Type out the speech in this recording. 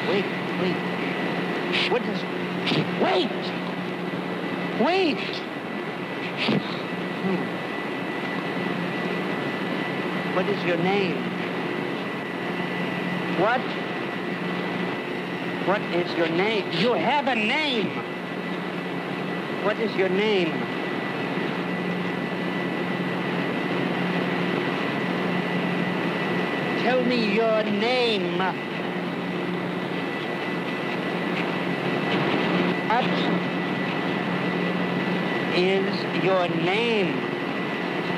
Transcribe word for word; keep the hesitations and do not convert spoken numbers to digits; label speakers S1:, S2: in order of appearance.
S1: Wait, wait. What is... Wait! Wait! Hmm. What is your name? What? What is your name? You have a name! What is your name? Tell me your name. What is your name?